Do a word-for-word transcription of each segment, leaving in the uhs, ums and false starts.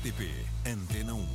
T P Antena um.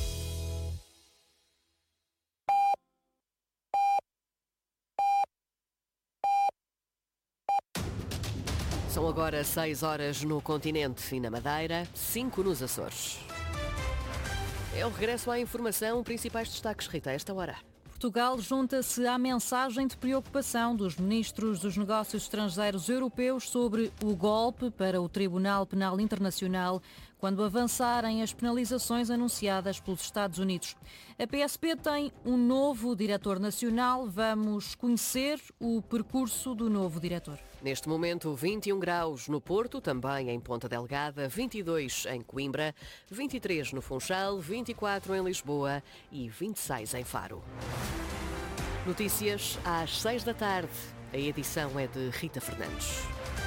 São agora seis horas no continente e na Madeira, cinco nos Açores. É o regresso à informação, principais destaques, Rita, a esta hora. Portugal junta-se à mensagem de preocupação dos ministros dos Negócios Estrangeiros europeus sobre o golpe para o Tribunal Penal Internacional quando avançarem as penalizações anunciadas pelos Estados Unidos. A P S P tem um novo diretor nacional. Vamos conhecer o percurso do novo diretor. Neste momento, vinte e um graus no Porto, também em Ponta Delgada, vinte e dois em Coimbra, vinte e três no Funchal, vinte e quatro em Lisboa e vinte e seis em Faro. Notícias às seis da tarde. A edição é de Rita Fernandes.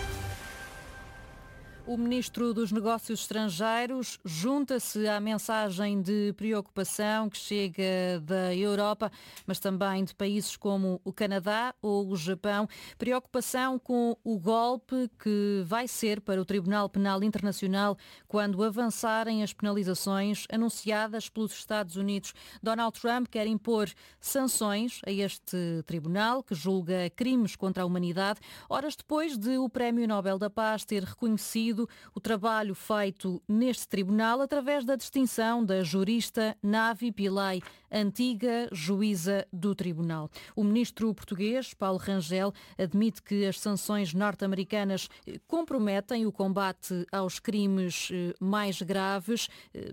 O ministro dos Negócios Estrangeiros junta-se à mensagem de preocupação que chega da Europa, mas também de países como o Canadá ou o Japão. Preocupação com o golpe que vai ser para o Tribunal Penal Internacional quando avançarem as penalizações anunciadas pelos Estados Unidos. Donald Trump quer impor sanções a este tribunal que julga crimes contra a humanidade, horas depois de o Prémio Nobel da Paz ter reconhecido o trabalho feito neste tribunal através da distinção da jurista Navi Pillay, antiga juíza do tribunal. O ministro português, Paulo Rangel, admite que as sanções norte-americanas comprometem o combate aos crimes mais graves,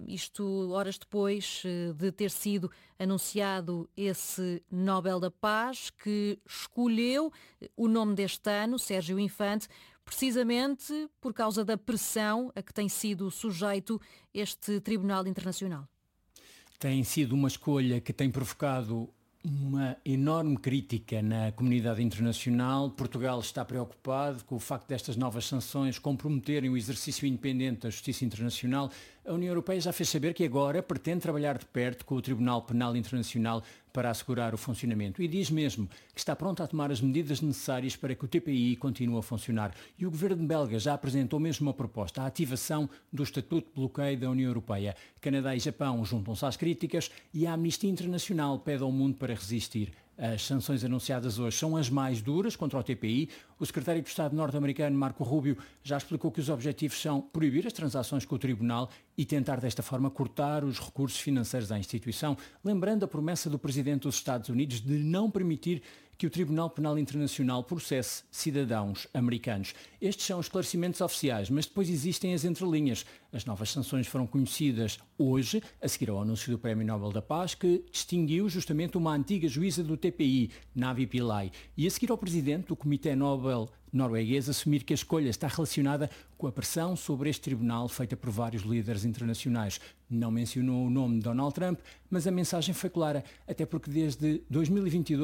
isto horas depois de ter sido anunciado esse Nobel da Paz, que escolheu o nome deste ano, Sérgio Infante, precisamente por causa da pressão a que tem sido sujeito este Tribunal Internacional. Tem sido uma escolha que tem provocado uma enorme crítica na comunidade internacional. Portugal está preocupado com o facto destas novas sanções comprometerem o exercício independente da Justiça Internacional. A União Europeia já fez saber que agora pretende trabalhar de perto com o Tribunal Penal Internacional para assegurar o funcionamento. E diz mesmo que está pronto a tomar as medidas necessárias para que o T P I continue a funcionar. E o governo belga já apresentou mesmo uma proposta, a ativação do Estatuto de Bloqueio da União Europeia. Canadá e Japão juntam-se às críticas e a Amnistia Internacional pede ao mundo para resistir. As sanções anunciadas hoje são as mais duras contra o T P I. O secretário de Estado norte-americano, Marco Rubio, já explicou que os objetivos são proibir as transações com o Tribunal e tentar desta forma cortar os recursos financeiros à instituição, lembrando a promessa do presidente dos Estados Unidos de não permitir que o Tribunal Penal Internacional processe cidadãos americanos. Estes são os esclarecimentos oficiais, mas depois existem as entrelinhas. As novas sanções foram conhecidas hoje, a seguir ao anúncio do Prémio Nobel da Paz, que distinguiu justamente uma antiga juíza do T P I, Navi Pillay, e a seguir ao presidente do Comitê Nobel norueguês assumir que a escolha está relacionada com a pressão sobre este tribunal feita por vários líderes internacionais. Não mencionou o nome de Donald Trump, mas a mensagem foi clara, até porque desde dois mil e vinte e dois